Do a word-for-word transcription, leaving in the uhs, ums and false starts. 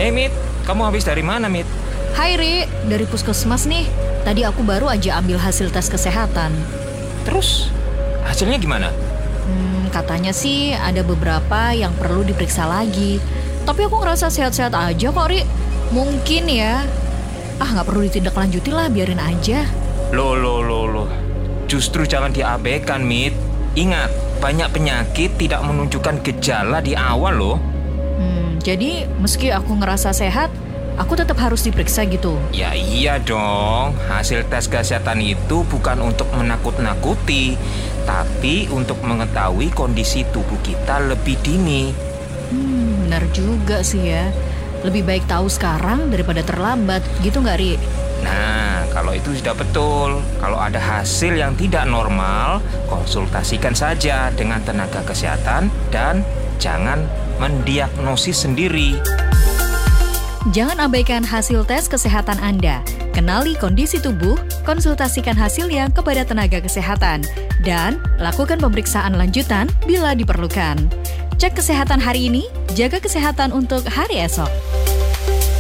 Eh, Mit, kamu habis dari mana, Mit? Hai Ri, dari puskesmas nih. Tadi aku baru aja ambil hasil tes kesehatan. Terus, hasilnya gimana? Hmm, katanya sih ada beberapa yang perlu diperiksa lagi. Tapi aku ngerasa sehat-sehat aja kok, Ri. Mungkin ya. Ah, nggak perlu ditindaklanjuti lah, biarin aja. Loh, loh, loh, loh. Justru jangan diabaikan, Mit. Ingat, banyak penyakit tidak menunjukkan gejala di awal loh. Hmm, jadi meski aku ngerasa sehat, aku tetap harus diperiksa gitu. Ya iya dong, hasil tes kesehatan itu bukan untuk menakut-nakuti, tapi untuk mengetahui kondisi tubuh kita lebih dini. Hmm, benar juga sih ya. Lebih baik tahu sekarang daripada terlambat, gitu nggak, Ri? Nah, kalau itu sudah betul. Kalau ada hasil yang tidak normal, konsultasikan saja dengan tenaga kesehatan dan jangan mendiagnosis sendiri. Jangan abaikan hasil tes kesehatan Anda. Kenali kondisi tubuh, konsultasikan hasilnya kepada tenaga kesehatan, dan lakukan pemeriksaan lanjutan bila diperlukan. Cek kesehatan hari ini, jaga kesehatan untuk hari esok.